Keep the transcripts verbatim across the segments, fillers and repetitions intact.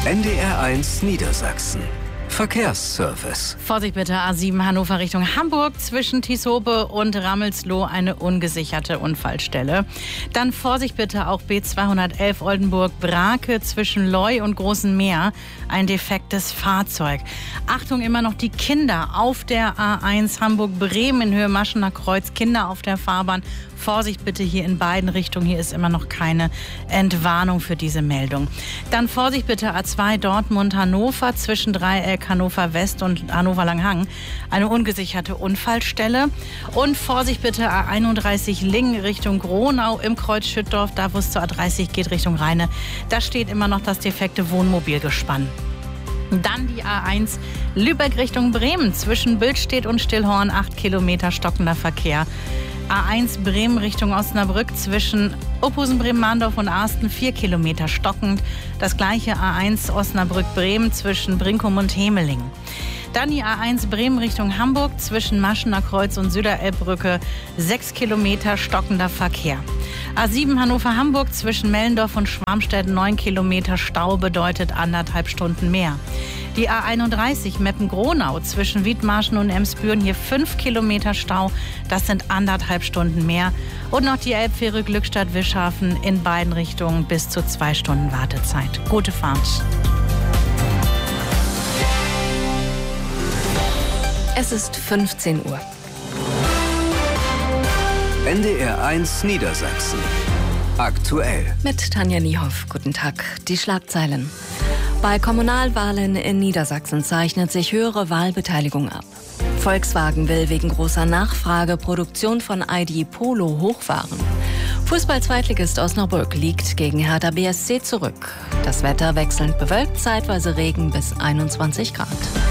N D R eins Niedersachsen. Verkehrsservice. Vorsicht bitte, A sieben Hannover Richtung Hamburg, zwischen Tieshope und Rammelsloh eine ungesicherte Unfallstelle. Dann Vorsicht bitte auch B zweihundertelf Oldenburg-Brake zwischen Leu und Großen Meer, ein defektes Fahrzeug. Achtung, immer noch die Kinder auf der A eins Hamburg-Bremen in Höhe Maschener Kreuz, Kinder auf der Fahrbahn. Vorsicht bitte hier in beiden Richtungen, hier ist immer noch keine Entwarnung für diese Meldung. Dann Vorsicht bitte A zwei Dortmund-Hannover zwischen Dreieck Hannover West und Hannover Langhang, eine ungesicherte Unfallstelle. Und Vorsicht bitte A einunddreißig Lingen Richtung Gronau im Kreuz Schüttdorf, da wo es zur A dreißig geht Richtung Rheine. Da steht immer noch das defekte Wohnmobilgespann. Dann die A eins Lübeck Richtung Bremen zwischen Billstedt und Stillhorn, acht Kilometer stockender Verkehr. A eins Bremen Richtung Osnabrück zwischen Uphusen, Bremen-Mahndorf und Arsten, vier Kilometer stockend. Das gleiche A eins Osnabrück-Bremen zwischen Brinkum und Hemeling. Dann die A eins Bremen Richtung Hamburg zwischen Maschener Kreuz und Süderelbbrücke, sechs Kilometer stockender Verkehr. A sieben Hannover-Hamburg zwischen Mellendorf und Schwarmstedt, neun Kilometer Stau bedeutet anderthalb Stunden mehr. Die A einunddreißig Meppen-Gronau zwischen Wiedmarschen und Emsbüren, hier fünf Kilometer Stau, das sind anderthalb Stunden mehr. Und noch die Elbfähre Glückstadt-Wischhafen in beiden Richtungen bis zu zwei Stunden Wartezeit. Gute Fahrt. Es ist fünfzehn Uhr. N D R eins Niedersachsen. Aktuell. Mit Tanja Niehoff. Guten Tag. Die Schlagzeilen. Bei Kommunalwahlen in Niedersachsen zeichnet sich höhere Wahlbeteiligung ab. Volkswagen will wegen großer Nachfrage Produktion von I D Polo hochfahren. Fußball-Zweitligist Osnabrück liegt gegen Hertha B S C zurück. Das Wetter wechselnd bewölkt, zeitweise Regen bis einundzwanzig Grad.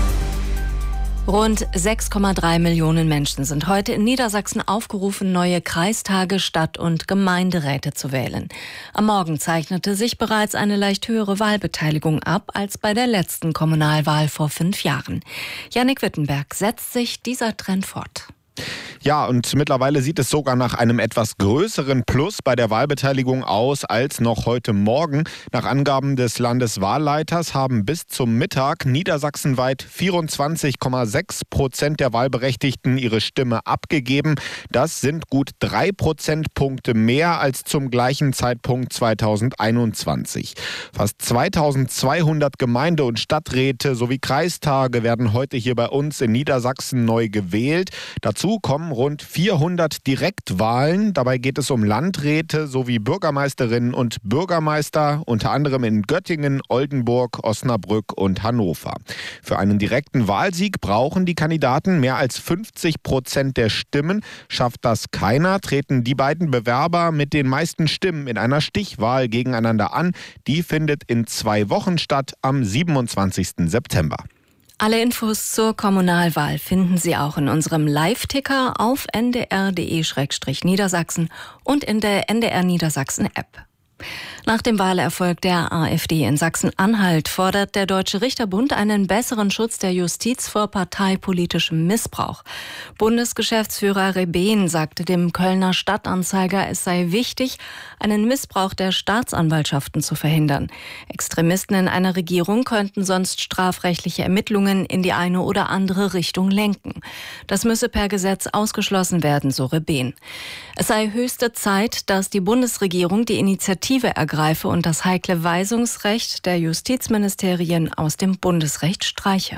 Rund sechs Komma drei Millionen Menschen sind heute in Niedersachsen aufgerufen, neue Kreistage, Stadt- und Gemeinderäte zu wählen. Am Morgen zeichnete sich bereits eine leicht höhere Wahlbeteiligung ab als bei der letzten Kommunalwahl vor fünf Jahren. Jannik Wittenberg setzt sich dieser Trend fort. Ja, und mittlerweile sieht es sogar nach einem etwas größeren Plus bei der Wahlbeteiligung aus als noch heute Morgen. Nach Angaben des Landeswahlleiters haben bis zum Mittag niedersachsenweit vierundzwanzig Komma sechs Prozent der Wahlberechtigten ihre Stimme abgegeben. Das sind gut drei Prozentpunkte mehr als zum gleichen Zeitpunkt zweitausendeinundzwanzig. Fast zweitausendzweihundert Gemeinde- und Stadträte sowie Kreistage werden heute hier bei uns in Niedersachsen neu gewählt. Dazu kommen rund vierhundert Direktwahlen. Dabei geht es um Landräte sowie Bürgermeisterinnen und Bürgermeister, unter anderem in Göttingen, Oldenburg, Osnabrück und Hannover. Für einen direkten Wahlsieg brauchen die Kandidaten mehr als fünfzig Prozent der Stimmen. Schafft das keiner, treten die beiden Bewerber mit den meisten Stimmen in einer Stichwahl gegeneinander an. Die findet in zwei Wochen statt, am siebenundzwanzigsten September. Alle Infos zur Kommunalwahl finden Sie auch in unserem Live-Ticker auf n d r punkt d e slash niedersachsen und in der N D R Niedersachsen-App. Nach dem Wahlerfolg der AfD in Sachsen-Anhalt fordert der Deutsche Richterbund einen besseren Schutz der Justiz vor parteipolitischem Missbrauch. Bundesgeschäftsführer Rebehn sagte dem Kölner Stadtanzeiger, es sei wichtig, einen Missbrauch der Staatsanwaltschaften zu verhindern. Extremisten in einer Regierung könnten sonst strafrechtliche Ermittlungen in die eine oder andere Richtung lenken. Das müsse per Gesetz ausgeschlossen werden, so Rebehn. Es sei höchste Zeit, dass die Bundesregierung die Initiative ergreife und das heikle Weisungsrecht der Justizministerien aus dem Bundesrecht streiche.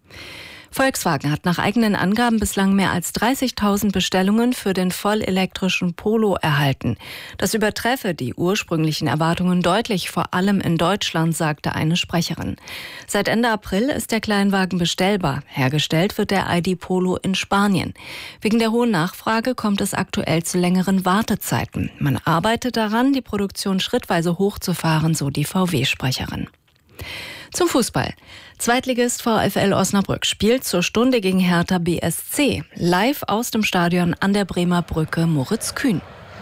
Volkswagen hat nach eigenen Angaben bislang mehr als dreißigtausend Bestellungen für den vollelektrischen Polo erhalten. Das übertreffe die ursprünglichen Erwartungen deutlich, vor allem in Deutschland, sagte eine Sprecherin. Seit Ende April ist der Kleinwagen bestellbar. Hergestellt wird der I D Polo in Spanien. Wegen der hohen Nachfrage kommt es aktuell zu längeren Wartezeiten. Man arbeitet daran, die Produktion schrittweise hochzufahren, so die V W-Sprecherin. Zum Fußball. Zweitligist VfL Osnabrück spielt zur Stunde gegen Hertha B S C. Live aus dem Stadion an der Bremer Brücke Moritz Kühn.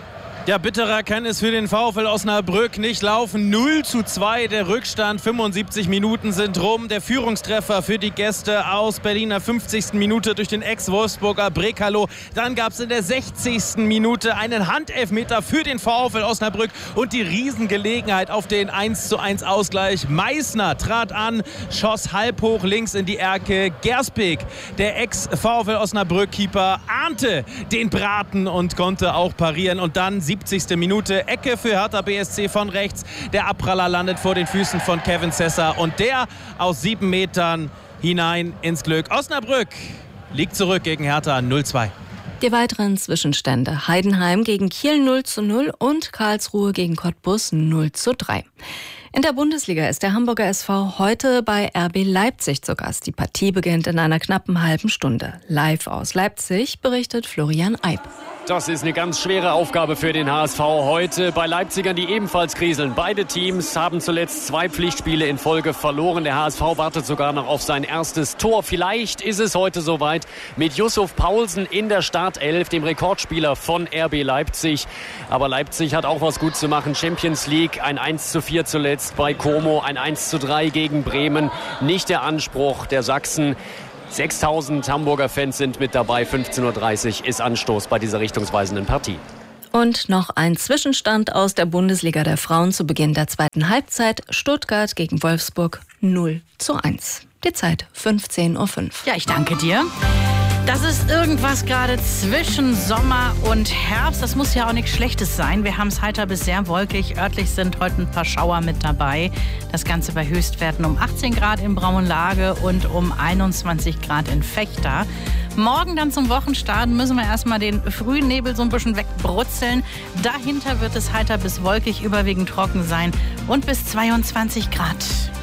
Ja, bitterer kann es für den VfL Osnabrück nicht laufen. null zu zwei der Rückstand. fünfundsiebzig Minuten sind rum. Der Führungstreffer für die Gäste aus Berliner fünfzigsten Minute durch den Ex-Wolfsburger Brekalo. Dann gab es in der sechzigsten Minute einen Handelfmeter für den VfL Osnabrück und die Riesengelegenheit auf den eins zu eins Ausgleich. Meißner trat an, schoss halb hoch links in die Erke. Gersbeek, der Ex-VfL Osnabrück-Keeper, ahnte den Braten und konnte auch parieren. Und dann siebzigste Minute, Ecke für Hertha B S C von rechts. Der Abpraller landet vor den Füßen von Kevin Sessa und der aus sieben Metern hinein ins Glück. Osnabrück liegt zurück gegen Hertha null zu zwei. Die weiteren Zwischenstände: Heidenheim gegen Kiel null zu null und Karlsruhe gegen Cottbus null zu drei. In der Bundesliga ist der Hamburger S V heute bei R B Leipzig zu Gast. Die Partie beginnt in einer knappen halben Stunde. Live aus Leipzig berichtet Florian Eib. Das ist eine ganz schwere Aufgabe für den H S V heute bei Leipzigern, die ebenfalls kriseln. Beide Teams haben zuletzt zwei Pflichtspiele in Folge verloren. Der H S V wartet sogar noch auf sein erstes Tor. Vielleicht ist es heute soweit mit Yusuf Paulsen in der Startelf, dem Rekordspieler von R B Leipzig. Aber Leipzig hat auch was gut zu machen. Champions League, ein eins zu vier zuletzt bei Como, ein eins zu drei gegen Bremen. Nicht der Anspruch der Sachsen. sechstausend Hamburger Fans sind mit dabei. fünfzehn Uhr dreißig ist Anstoß bei dieser richtungsweisenden Partie. Und noch ein Zwischenstand aus der Bundesliga der Frauen zu Beginn der zweiten Halbzeit. Stuttgart gegen Wolfsburg null zu eins. Die Zeit fünfzehn Uhr fünf. Ja, ich danke dir. Das ist irgendwas gerade zwischen Sommer und Herbst. Das muss ja auch nichts Schlechtes sein. Wir haben es heiter bis sehr wolkig. Örtlich sind heute ein paar Schauer mit dabei. Das Ganze bei Höchstwerten um achtzehn Grad in Brauenlage und um einundzwanzig Grad in Vechta. Morgen dann zum Wochenstart müssen wir erstmal den frühen Nebel so ein bisschen wegbrutzeln. Dahinter wird es heiter bis wolkig, überwiegend trocken sein und bis zweiundzwanzig Grad.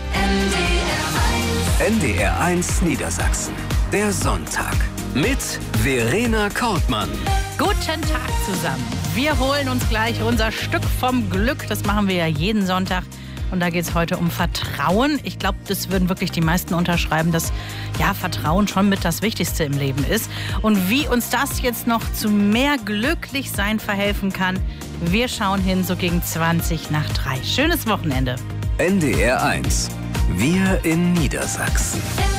N D R eins Niedersachsen. Der Sonntag. Mit Verena Kortmann. Guten Tag zusammen. Wir holen uns gleich unser Stück vom Glück. Das machen wir ja jeden Sonntag. Und da geht es heute um Vertrauen. Ich glaube, das würden wirklich die meisten unterschreiben, dass ja, Vertrauen schon mit das Wichtigste im Leben ist. Und wie uns das jetzt noch zu mehr Glücklichsein verhelfen kann, wir schauen hin so gegen zwanzig nach drei. Schönes Wochenende. N D R eins. Wir in Niedersachsen.